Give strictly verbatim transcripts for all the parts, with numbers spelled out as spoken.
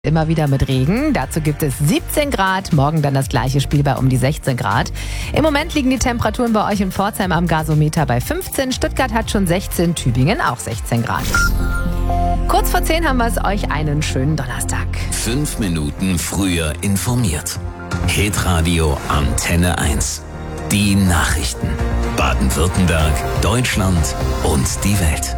Immer wieder mit Regen. Dazu gibt es siebzehn Grad. Morgen dann das gleiche Spiel bei um die sechzehn Grad. Im Moment liegen die Temperaturen bei euch in Pforzheim am Gasometer bei fünfzehn. Stuttgart hat schon sechzehn, Tübingen auch sechzehn Grad. Kurz vor zehn haben wir es euch einen schönen Donnerstag. Fünf Minuten früher informiert. Hitradio Antenne eins. Die Nachrichten. Baden-Württemberg, Deutschland und die Welt.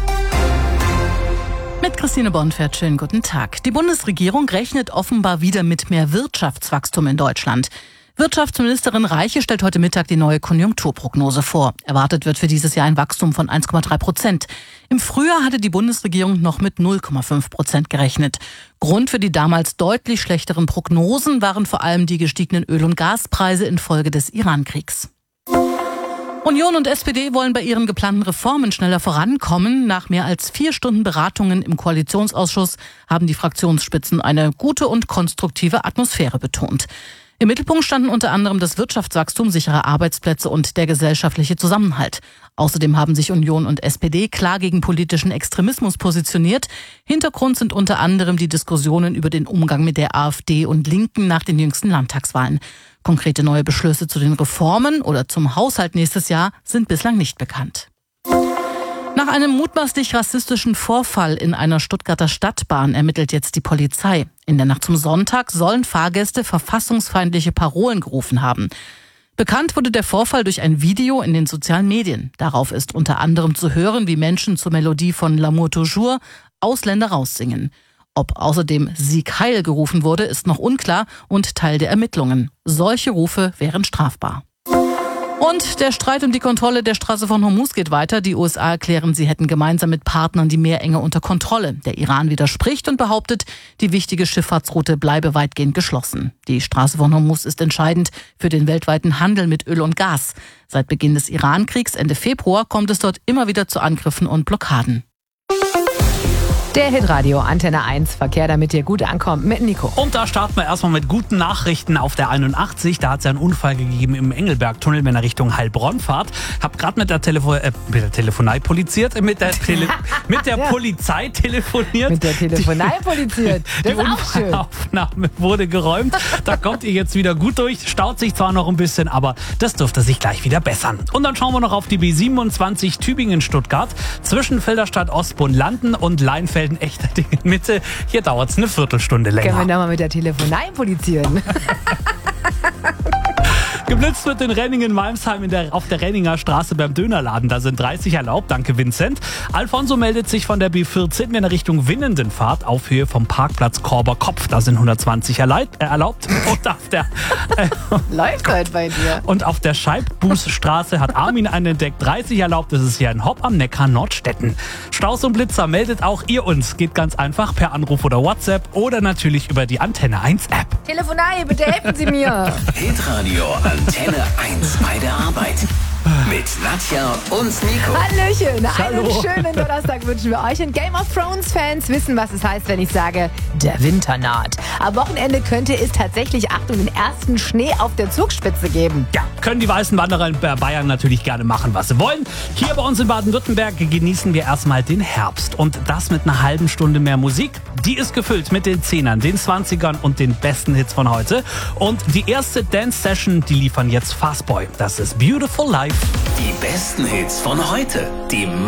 Mit Christine Bonfert, schönen guten Tag. Die Bundesregierung rechnet offenbar wieder mit mehr Wirtschaftswachstum in Deutschland. Wirtschaftsministerin Reiche stellt heute Mittag die neue Konjunkturprognose vor. Erwartet wird für dieses Jahr ein Wachstum von eins Komma drei Prozent. Im Frühjahr hatte die Bundesregierung noch mit null Komma fünf Prozent gerechnet. Grund für die damals deutlich schlechteren Prognosen waren vor allem die gestiegenen Öl- und Gaspreise infolge des Iran-Kriegs. Union und S P D wollen bei ihren geplanten Reformen schneller vorankommen. Nach mehr als vier Stunden Beratungen im Koalitionsausschuss haben die Fraktionsspitzen eine gute und konstruktive Atmosphäre betont. Im Mittelpunkt standen unter anderem das Wirtschaftswachstum, sichere Arbeitsplätze und der gesellschaftliche Zusammenhalt. Außerdem haben sich Union und S P D klar gegen politischen Extremismus positioniert. Hintergrund sind unter anderem die Diskussionen über den Umgang mit der AfD und Linken nach den jüngsten Landtagswahlen. Konkrete neue Beschlüsse zu den Reformen oder zum Haushalt nächstes Jahr sind bislang nicht bekannt. Nach einem mutmaßlich rassistischen Vorfall in einer Stuttgarter Stadtbahn ermittelt jetzt die Polizei. In der Nacht zum Sonntag sollen Fahrgäste verfassungsfeindliche Parolen gerufen haben. Bekannt wurde der Vorfall durch ein Video in den sozialen Medien. Darauf ist unter anderem zu hören, wie Menschen zur Melodie von L'amour toujours Ausländer raussingen. Ob außerdem Sieg Heil gerufen wurde, ist noch unklar und Teil der Ermittlungen. Solche Rufe wären strafbar. Und der Streit um die Kontrolle der Straße von Hormuz geht weiter. Die U S A erklären, sie hätten gemeinsam mit Partnern die Meerenge unter Kontrolle. Der Iran widerspricht und behauptet, die wichtige Schifffahrtsroute bleibe weitgehend geschlossen. Die Straße von Hormuz ist entscheidend für den weltweiten Handel mit Öl und Gas. Seit Beginn des Iran-Kriegs Ende Februar kommt es dort immer wieder zu Angriffen und Blockaden. Der Hitradio Antenne eins Verkehr, damit ihr gut ankommt mit Nico. Und da starten wir erstmal mit guten Nachrichten auf der einundachtzig. Da hat es ja einen Unfall gegeben im Engelberg-Tunnel, wenn er Richtung Heilbronn fahrt. Hab gerade mit der Telefo äh, mit der Telefonei poliziert, mit der, Tele mit der ja. Polizei telefoniert. Mit der Telefonei poliziert. Das Die ist auch schön. Unfallaufnahme wurde geräumt. Da kommt ihr jetzt wieder gut durch. Staut sich zwar noch ein bisschen, aber das dürfte sich gleich wieder bessern. Und dann schauen wir noch auf die B siebenundzwanzig Tübingen-Stuttgart. Zwischen Felderstadt Ostbund-Landen und Leinfelden Echterdingen Mitte. Hier dauert es eine Viertelstunde länger. Können wir nochmal mit der Telefonei polizieren? Geblitzt wird in Renningen-Malmsheim in der, auf der Renninger Straße beim Dönerladen. Da sind dreißig erlaubt. Danke, Vincent. Alfonso meldet sich von der B vierzehn in der Richtung Winnendenfahrt auf Höhe vom Parkplatz Korber-Kopf. Da sind hundertzwanzig erlaubt. Äh, erlaubt. Und auf der, äh, Läuft heute bei dir. Und auf der Scheibbußstraße hat Armin einen entdeckt. dreißig erlaubt. Das ist hier in Hopp am Neckar Nordstetten. Staus und Blitzer meldet auch ihr uns. Geht ganz einfach per Anruf oder WhatsApp oder natürlich über die Antenne eins App. Telefonei, bitte helfen Sie mir. Hitradio Antenne eins bei der Arbeit. Mit Nadja und Nico. Hallöchen, Hallo. einen schönen Donnerstag wünschen wir euch. Und Game of Thrones Fans wissen, was es heißt, wenn ich sage, der Winter naht. Am Wochenende könnte es tatsächlich, Achtung, den ersten Schnee auf der Zugspitze geben. Ja, können die weißen Wanderer in Bayern natürlich gerne machen, was sie wollen. Hier bei uns in Baden-Württemberg genießen wir erstmal den Herbst. Und das mit einer halben Stunde mehr Musik. Die ist gefüllt mit den Zehnern, den Zwanzigern und den besten Hits von heute. Und die erste Dance-Session, die liefern jetzt Fastboy. Das ist Beautiful Life. Die besten Hits von heute. Die